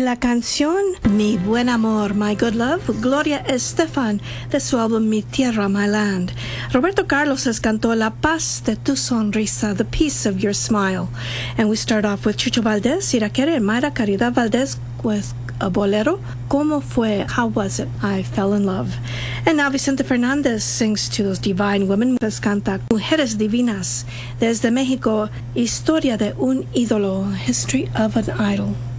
la canción Mi Buen Amor, My Good Love, Gloria Estefan, de su álbum Mi Tierra, My Land. Roberto Carlos les cantó La Paz de tu Sonrisa, The Peace of Your Smile. And we start off with Chucho Valdés, Iraquere, and Mayra Caridad Valdés with a bolero, Como Fue, How Was It, I Fell in Love. And now Vicente Fernandez sings to those divine women, les canta Mujeres Divinas, desde México, Historia de un Ídolo, History of an Idol.